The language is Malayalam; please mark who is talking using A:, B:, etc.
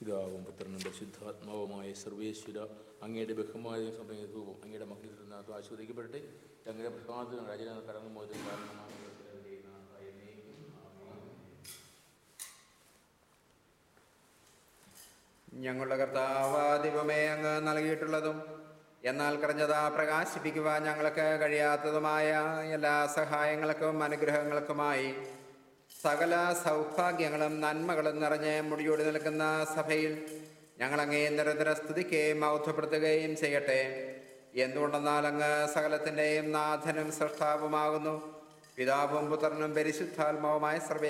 A: പിതാവും പുത്രനും പരിശുദ്ധാത്മാവുമായ സർവേശ്വര അങ്ങയുടെ ബഹുമായ സമയവും അങ്ങയുടെ മഹത്വത്തിനകത്ത് ആസ്വദിക്കപ്പെടട്ടെ. അങ്ങയുടെ പ്രസാദത്തിന് രാജന കടന്നു പോയതിന് കാരണമാണ്
B: ഞങ്ങളുടെ കർത്താവ് ദൈവമേ, അങ്ങ് നൽകിയിട്ടുള്ളതും എന്നാൽ കുറഞ്ഞതാ പ്രകാശിപ്പിക്കുവാൻ ഞങ്ങൾക്ക് കഴിയാത്തതുമായ എല്ലാ സഹായങ്ങൾക്കും അനുഗ്രഹങ്ങൾക്കുമായി സകല സൗഭാഗ്യങ്ങളും നന്മകളും നിറഞ്ഞ് മുടിയോടി നിൽക്കുന്ന സഭയിൽ ഞങ്ങളങ്ങേ നിരന്തര സ്തുതിക്കുകയും മഹത്വപ്പെടുത്തുകയും ചെയ്യട്ടെ. എന്തുകൊണ്ടെന്നാൽ അങ്ങ് സകലത്തിൻ്റെയും നാഥനും സൃഷ്ടാവുമാകുന്നു. പിതാവും പുത്രനും പരിശുദ്ധാത്മാവുമായ സർവ്വ